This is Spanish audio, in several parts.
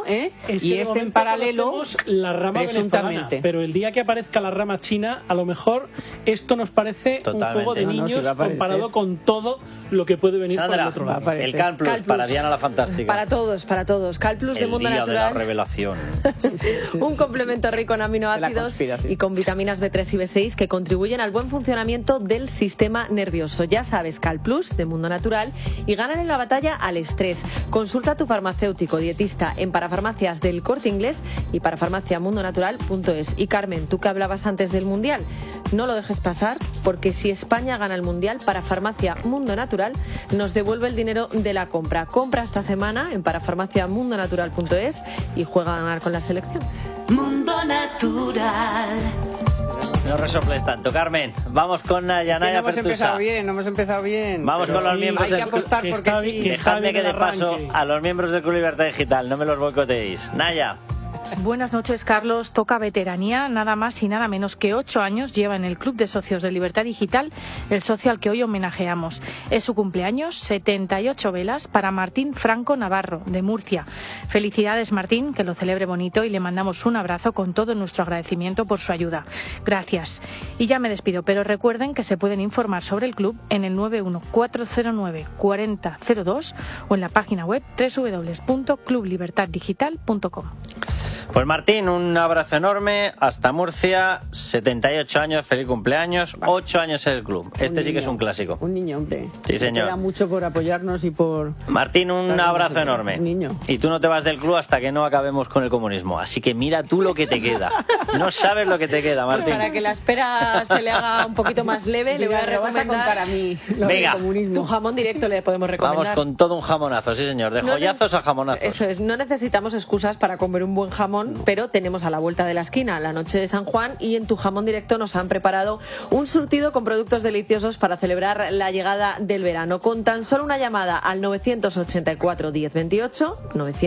y en paralelo la rama venezolana, pero el día que aparezca la rama china, a lo mejor esto nos parece un juego de niños comparado con todo lo que puede venir por el otro lado. El Cal Plus para Diana la Fantástica. Para todos, para todos. Cal Plus de Mundo Natural. El día de la revelación. Un complemento rico en aminoácidos y con vitaminas B3 y B6 que contribuyen al buen funcionamiento del sistema nervioso. Ya sabes, Cal Plus de Mundo Natural, y ganan en la batalla al estrés. Consulta a tu farmacéutico dietista en Parafarmacias del Corte Inglés y parafarmaciamundonatural.es. Y Carmen, tú que hablabas antes del Mundial, no lo dejes pasar, porque si España gana el Mundial, Parafarmacia Mundo Natural nos devuelve el dinero de la compra. Compra esta semana en parafarmaciamundonatural.es y juega a ganar con la selección. Mundo Natural. No resoples tanto, Carmen. Vamos con Naya no hemos Pertusa. empezado bien. Vamos con los miembros del club. Hay que apostar porque sí. Dejadme que de paso a los miembros del Club Libertad Digital, no me los boicoteéis. Naya. Buenas noches, Carlos. Toca veteranía, nada más y nada menos que 8 años lleva en el Club de Socios de Libertad Digital el socio al que hoy homenajeamos. Es su cumpleaños, 78 velas para Martín Franco Navarro, de Murcia. Felicidades, Martín, que lo celebre bonito y le mandamos un abrazo con todo nuestro agradecimiento por su ayuda. Gracias. Y ya me despido, pero recuerden que se pueden informar sobre el club en el 914094002 o en la página web www.clublibertaddigital.com. Pues Martín, un abrazo enorme, hasta Murcia, 78 años, feliz cumpleaños, 8 años en el club. Sí que es un clásico. Un niño, hombre. Sí, señor. Queda mucho por apoyarnos y por... Martín, un abrazo enorme. Un niño. Y tú no te vas del club hasta que no acabemos con el comunismo. Así que mira tú lo que te queda. No sabes lo que te queda, Martín. Pues para que la espera se le haga un poquito más leve, le voy a recomendar... Vas a contar a mí lo del comunismo. Tu jamón directo le podemos recomendar. Vamos con todo un jamonazo, sí señor, de joyazos a jamonazos. Eso es, no necesitamos excusas para comer un buen jamón, pero tenemos a la vuelta de la esquina la noche de San Juan y en Tu Jamón Directo nos han preparado un surtido con productos deliciosos para celebrar la llegada del verano. Con tan solo una llamada al 984 1028,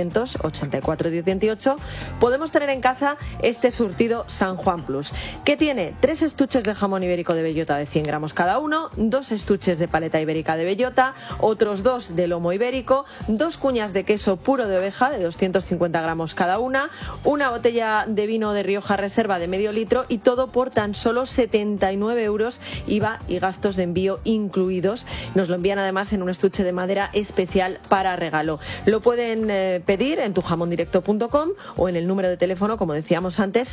984 1028, podemos tener en casa este surtido San Juan Plus, que tiene 3 estuches de jamón ibérico de bellota de 100 gramos cada uno, 2 estuches de paleta ibérica de bellota, otros 2 de lomo ibérico, 2 cuñas de queso puro de oveja de 250 gramos cada una botella de vino de Rioja Reserva de medio litro, y todo por tan solo 79 euros, IVA y gastos de envío incluidos. Nos lo envían además en un estuche de madera especial para regalo. Lo pueden pedir en tujamondirecto.com o en el número de teléfono, como decíamos antes,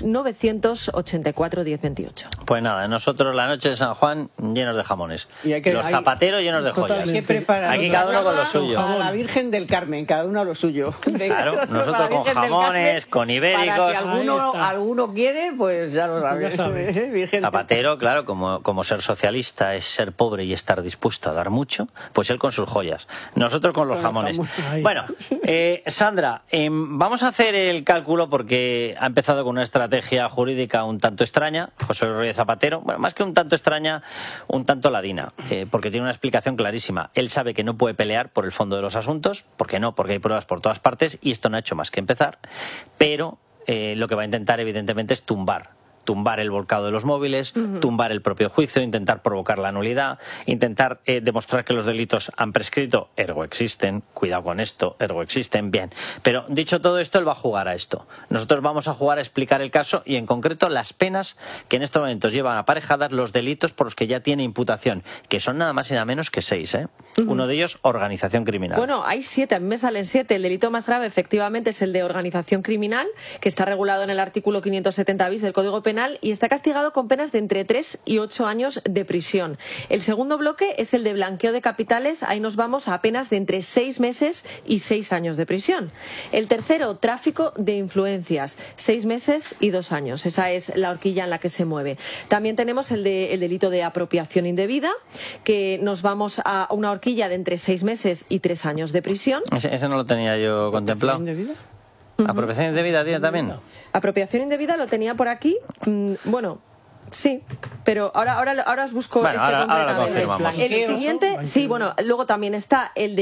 984 1028. Pues nada, nosotros la noche de San Juan llenos de jamones. Los zapateros llenos de joyas. Hay que preparar. Aquí cada uno con lo suyo. A la Virgen del Carmen, cada uno a lo suyo. Claro, nosotros con jamones, con ibéricos. Para si alguno quiere, pues ya lo sabe. Zapatero, claro, como ser socialista es ser pobre y estar dispuesto a dar mucho, pues él con sus joyas. Nosotros con los jamones. Bueno, Sandra, vamos a hacer el cálculo porque ha empezado con una estrategia jurídica un tanto extraña, José Luis Rodríguez Zapatero, bueno, más que un tanto extraña, un tanto ladina, porque tiene una explicación clarísima. Él sabe que no puede pelear por el fondo de los asuntos, porque hay pruebas por todas partes y esto no ha hecho más que empezar, pero lo que va a intentar evidentemente es tumbar el volcado de los móviles, tumbar el propio juicio, intentar provocar la nulidad, intentar demostrar que los delitos han prescrito, ergo existen, cuidado con esto, ergo existen, bien. Pero dicho todo esto, él va a jugar a esto. Nosotros vamos a jugar a explicar el caso y en concreto las penas que en estos momentos llevan aparejadas los delitos por los que ya tiene imputación, que son nada más y nada menos que 6, ¿eh? Uno de ellos, organización criminal. Bueno, hay 7, a mí me salen 7. El delito más grave efectivamente es el de organización criminal, que está regulado en el artículo 570 bis del Código Penal y está castigado con penas de entre 3 y 8 años de prisión. El segundo bloque es el de blanqueo de capitales, ahí nos vamos a penas de entre 6 meses y 6 años de prisión. El tercero, tráfico de influencias, 6 meses y 2 años. Esa es la horquilla en la que se mueve. También tenemos el delito de apropiación indebida, que nos vamos a una horquilla de entre 6 meses y 3 años de prisión. Ese no lo tenía yo contemplado. ¿Apropiación indebida también? Apropiación indebida lo tenía por aquí. Bueno, sí, pero ahora os busco completamente. El siguiente, sí, bueno, luego también está el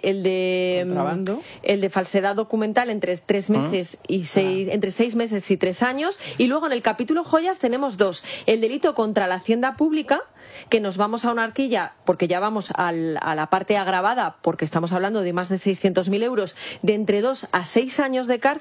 de falsedad documental entre 3 meses y 6, entre 6 meses y 3 años, y luego en el capítulo joyas tenemos 2, el delito contra la hacienda pública, que nos vamos a una horquilla, porque ya vamos a la parte agravada, porque estamos hablando de más de 600.000 euros, de entre 2 a 6 años de cárcel.